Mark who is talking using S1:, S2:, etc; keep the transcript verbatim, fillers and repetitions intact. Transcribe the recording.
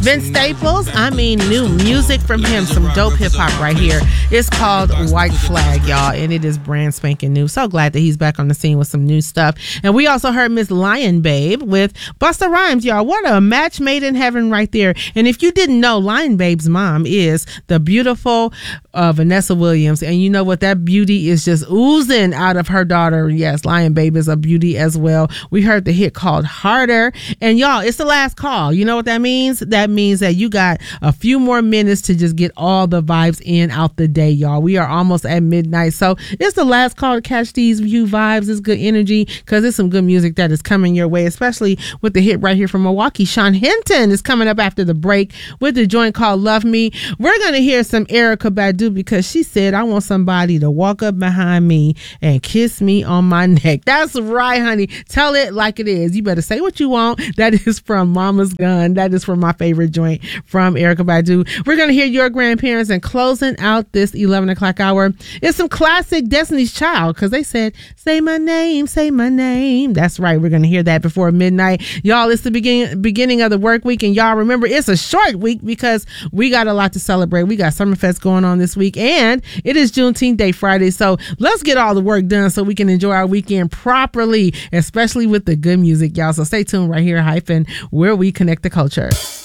S1: Vince Staples, I mean, new music from him, some dope hip hop right here. It's called White Flag, y'all, and it is brand spanking new. So glad that he's back on the scene with some new stuff. And we also heard Miss Lion Babe with Busta Rhymes, y'all. What a match made in heaven right there. And if you didn't know, Lion Babe's mom is the beautiful uh, Vanessa Williams. And you know what? That beauty is just oozing out of her daughter. Yes, Lion Babe is a beauty as well. We heard the hit called Harder. And y'all, it's the last call. You know what that means? That means that you got a few more minutes to just get all the vibes in out the day, y'all. We are almost at midnight. So it's the last call to catch these view vibes. It's good energy because it's some good music that is coming your way, especially with the hit right here from Milwaukee. Sean Hinton is coming up after the break with the joint called Love Me. We're going to hear some Erykah Badu because she said, I want somebody to walk up behind me and kiss me on my neck. That's right, honey. Tell it like it is. You better say what you want. That is from Mama's Gun. That is from my favorite joint from Erykah Badu. We're going to hear Your Grandparents, and closing out this eleven o'clock hour is some classic Destiny's Child because they said, say my name, say my name. That's right. We're going to hear that before midnight. Y'all, it's the beginning beginning of the work week, and y'all remember it's a short week because we got a lot to celebrate. We got Summerfest going on this week, and it is Juneteenth Day Friday. So let's get all the work done so we can enjoy our weekend properly, especially with the good music, y'all. So stay tuned right here, Hyphen, where we connect the culture.